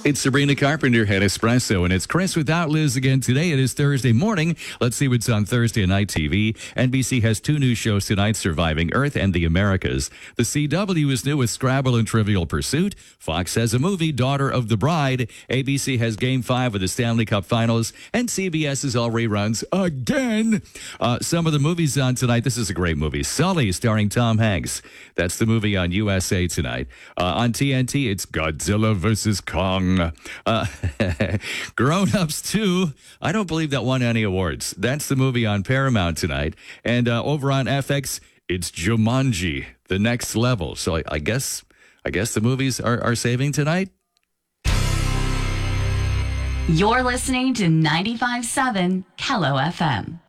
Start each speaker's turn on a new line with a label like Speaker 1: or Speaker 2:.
Speaker 1: It's Sabrina Carpenter at Espresso, and it's Chris without Liz again today. It is Thursday morning. Let's see what's on Thursday night TV. NBC has two new shows tonight, Surviving Earth and The Americas. The CW is new with Scrabble and Trivial Pursuit. Fox has a movie, Daughter of the Bride. ABC has Game 5 of the Stanley Cup Finals, and CBS is all reruns again. Some of the movies on tonight. This is a great movie, Sully, starring Tom Hanks. That's the movie on USA tonight. On TNT, it's Godzilla vs. Kong. Grown Ups 2. I don't believe that won any awards. That's the movie on Paramount tonight. And over on FX, it's Jumanji, The Next Level. So I guess the movies are saving tonight.
Speaker 2: You're listening to 95.7 Kello FM.